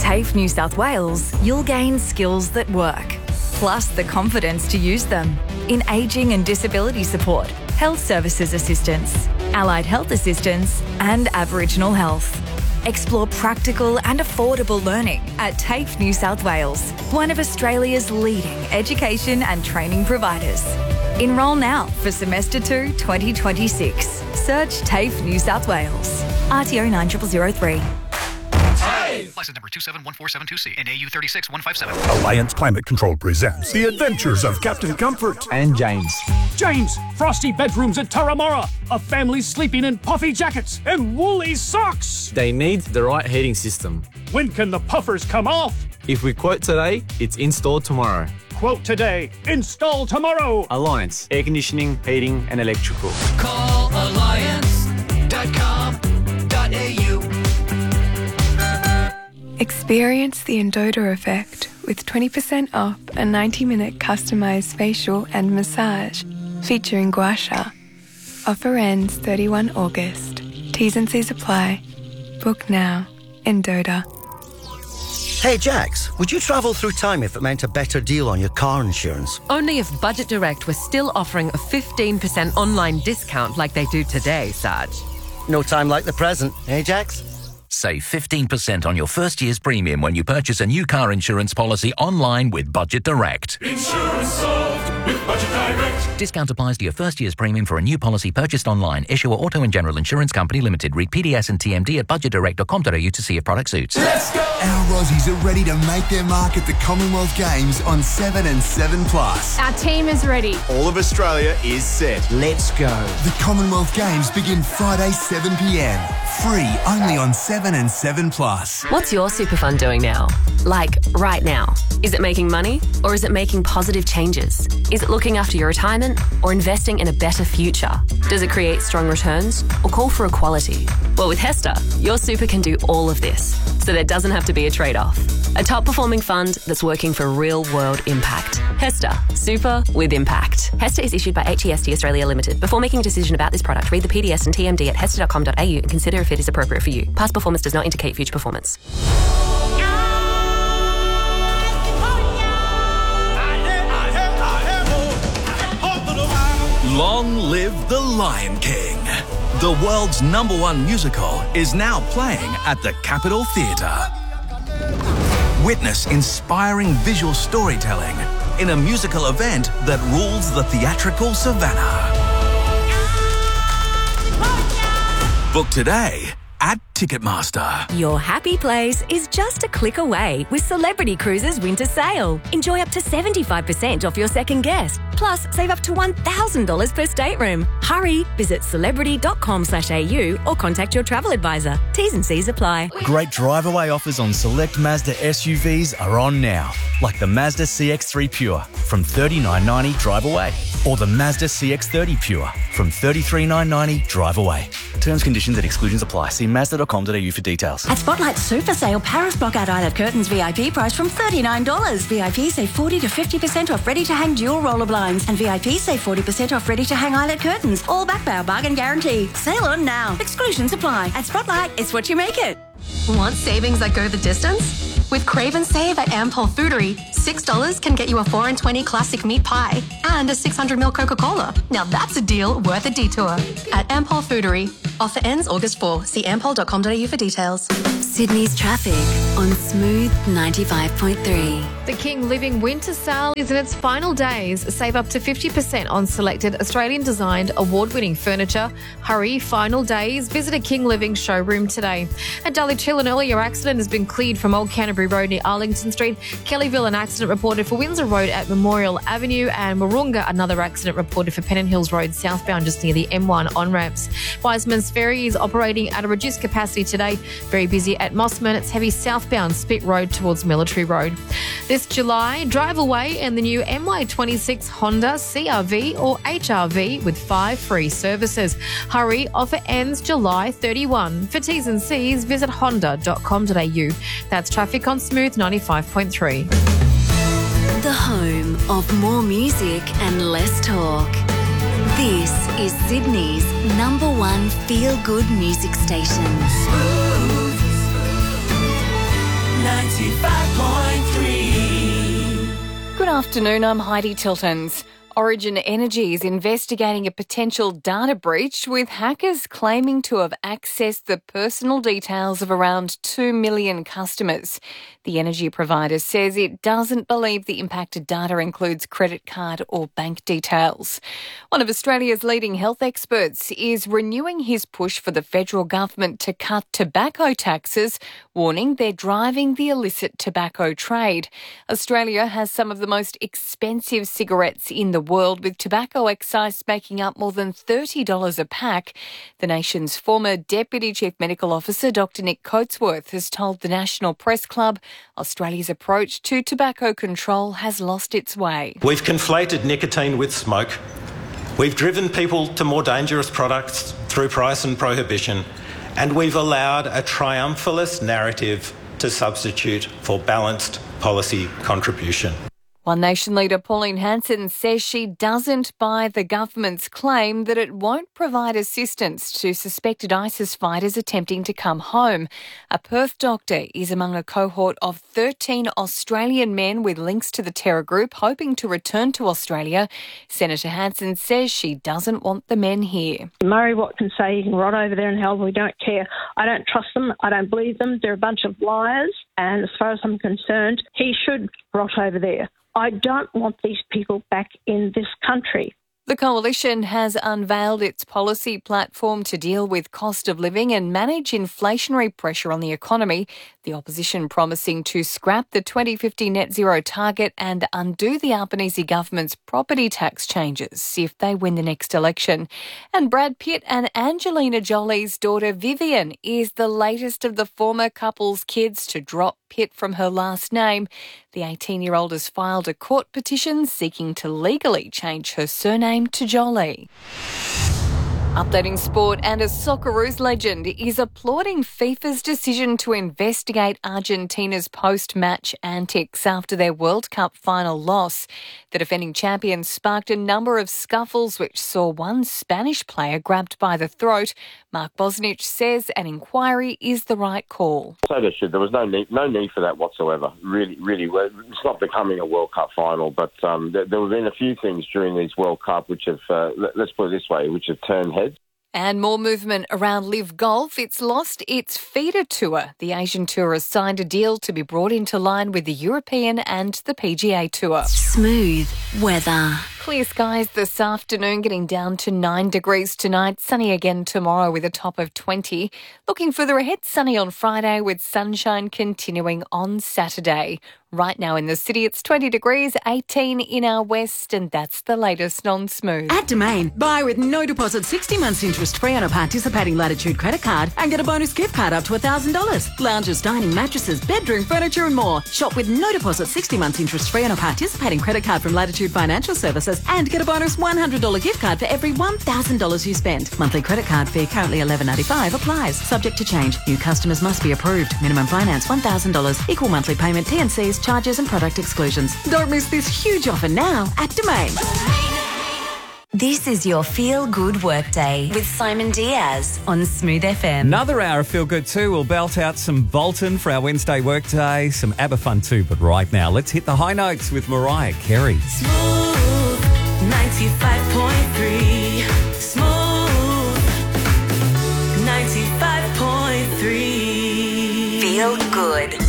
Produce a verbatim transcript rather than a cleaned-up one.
TAFE New South Wales, you'll gain skills that work, plus the confidence to use them in ageing and disability support, health services assistance, allied health assistance, and Aboriginal health. Explore practical and affordable learning at TAFE New South Wales, one of Australia's leading education and training providers. Enrol now for Semester two twenty twenty-six. Search TAFE New South Wales. R T O nine zero zero zero three. License number two seven one four seven two C and A U three six one five seven. Alliance Climate Control presents The Adventures of Captain Comfort and James. James, frosty bedrooms at Turramurra. A family sleeping in puffy jackets and woolly socks. They need the right heating system. When can the puffers come off? If we quote today, it's installed tomorrow. Quote today, install tomorrow. Alliance, air conditioning, heating and electrical. Call alliance dot com dot a u. Experience the Endota effect with twenty percent off a ninety minute customised facial and massage featuring gua sha. Offer ends thirty-first of August. T's and C's apply. Book now. Endota. Hey Jax, would you travel through time if it meant a better deal on your car insurance? Only if Budget Direct was still offering a fifteen percent online discount like they do today, Sarge. No time like the present, eh Jax? Save fifteen percent on your first year's premium when you purchase a new car insurance policy online with Budget Direct. Insurance solved with Budget Direct. Discount applies to your first year's premium for a new policy purchased online. Issuer Auto and General Insurance Company Limited. Read P D S and T M D at budget direct dot com dot a u to see if product suits. Let's go! Our Aussies are ready to make their mark at the Commonwealth Games on seven and seven plus. Our team is ready. All of Australia is set. Let's go. The Commonwealth Games begin Friday seven p m. Free only on seven and seven plus. What's your super fund doing now? Like, right now? Is it making money or is it making positive changes? Is it looking after your retirement or investing in a better future? Does it create strong returns or call for equality? Well, with HESTA, your super can do all of this, so there doesn't have to be a trade-off. A top-performing fund that's working for real-world impact. HESTA, super with impact. HESTA is issued by H E S T Australia Limited. Before making a decision about this product, read the P D S and T M D at hesta dot com dot a u and consider if it is appropriate for you. Past performance does not indicate future performance. Long live the Lion King. The world's number one musical is now playing at the Capitol Theatre. Witness inspiring visual storytelling in a musical event that rules the theatrical savannah. Book today at Ticketmaster. Your happy place is just a click away with Celebrity Cruises Winter Sale. Enjoy up to seventy-five percent off your second guest. Plus, save up to one thousand dollars per stateroom. Hurry, visit celebrity dot com slash a u or contact your travel advisor. T's and C's apply. Great drive-away offers on select Mazda S U Vs are on now, like the Mazda C X three Pure from thirty-nine ninety drive away, or the Mazda C X thirty Pure from thirty-three nine ninety drive away. Terms, conditions and exclusions apply. See mazda dot com dot a u for details. At Spotlight Super Sale, Paris Blockout Eyelet Curtains V I P price from thirty-nine dollars. V I P save forty to fifty percent off ready-to-hang dual roller blinds. And V I P save forty percent off ready-to-hang eyelet curtains. All backed by our bargain guarantee. Sale on now. Exclusions apply. At Spotlight, it's what you make it. Want savings that go the distance? With Crave and Save at Ampol Foodery, six dollars can get you a four and twenty classic meat pie and a six hundred milliliter Coca-Cola. Now that's a deal worth a detour. At Ampol Foodery. Offer ends August fourth. See ampol dot com dot a u for details. Sydney's traffic on Smooth ninety-five point three. The King Living Winter Sale is in its final days. Save up to fifty percent on selected Australian-designed award-winning furniture. Hurry, final days. Visit a King Living showroom today. At Dulwich Hill, an earlier accident has been cleared from Old Canterbury Road near Arlington Street. Kellyville, an accident reported for Windsor Road at Memorial Avenue. And Mooroonga, another accident reported for Pennant Hills Road southbound just near the M one on-ramps. Wiseman's Ferry is operating at a reduced capacity today. Very busy at Mossman. It's heavy southbound Spit Road towards Military Road. This July, drive away in the new M Y twenty-six Honda C R V or H R V with five free services. Hurry, offer ends July thirty-first. For T's and C's, visit honda dot com dot a u. That's traffic on Smooth ninety-five point three. The home of more music and less talk. This is Sydney's number one feel-good music station. Smooth ninety afternoon, I'm Heidi Tiltons. Origin Energy is investigating a potential data breach with hackers claiming to have accessed the personal details of around two million customers. The energy provider says it doesn't believe the impacted data includes credit card or bank details. One of Australia's leading health experts is renewing his push for the federal government to cut tobacco taxes, warning they're driving the illicit tobacco trade. Australia has some of the most expensive cigarettes in the world, with tobacco excise making up more than thirty dollars a pack. The nation's former Deputy Chief Medical Officer, Doctor Nick Coatsworth, has told the National Press Club Australia's approach to tobacco control has lost its way. We've conflated nicotine with smoke. We've driven people to more dangerous products through price and prohibition, and we've allowed a triumphalist narrative to substitute for balanced policy contribution. One Nation leader, Pauline Hanson, says she doesn't buy the government's claim that it won't provide assistance to suspected ISIS fighters attempting to come home. A Perth doctor is among a cohort of thirteen Australian men with links to the terror group hoping to return to Australia. Senator Hanson says she doesn't want the men here. Murray Watt can say he can rot over there in hell, we don't care. I don't trust them. I don't believe them. They're a bunch of liars. And as far as I'm concerned, he should rot over there. I don't want these people back in this country. The Coalition has unveiled its policy platform to deal with cost of living and manage inflationary pressure on the economy. The opposition promising to scrap the twenty fifty net zero target and undo the Albanese government's property tax changes if they win the next election. And Brad Pitt and Angelina Jolie's daughter Vivian is the latest of the former couple's kids to drop Pitt from her last name. The eighteen-year-old has filed a court petition seeking to legally change her surname to Jolie. Updating sport, and a Socceroos legend is applauding FIFA's decision to investigate Argentina's post-match antics after their World Cup final loss. The defending champions sparked a number of scuffles which saw one Spanish player grabbed by the throat. Mark Bosnich says an inquiry is the right call. So there should. There was no need, no need for that whatsoever. Really, really, it's not becoming a World Cup final, but um, there, there have been a few things during these World Cup which have, uh, let's put it this way, which have turned heads. And more movement around Live Golf. It's lost its feeder tour. The Asian Tour has signed a deal to be brought into line with the European and the P G A Tour. Smooth weather. Clear skies this afternoon, getting down to nine degrees tonight. Sunny again tomorrow with a top of twenty. Looking further ahead, sunny on Friday with sunshine continuing on Saturday. Right now in the city, it's twenty degrees, eighteen in our west, and that's the latest on Smooth. At Domain, buy with no deposit, sixty months interest-free on a participating Latitude credit card and get a bonus gift card up to one thousand dollars. Lounges, dining, mattresses, bedroom, furniture and more. Shop with no deposit, sixty months interest-free on a participating credit card from Latitude Financial Services and get a bonus one hundred dollars gift card for every one thousand dollars you spend. Monthly credit card fee currently eleven ninety-five applies. Subject to change. New customers must be approved. Minimum finance one thousand dollars. Equal monthly payment, T N Cs, charges and product exclusions. Don't miss this huge offer now at Domain. This is your feel-good workday with Simon Diaz on Smooth F M. Another hour of Feel Good too. We'll belt out some Bolton for our Wednesday workday, some ABBA fun too. But right now, let's hit the high notes with Mariah Carey. Smooth ninety-five point three. Smooth ninety-five point three. Feel good.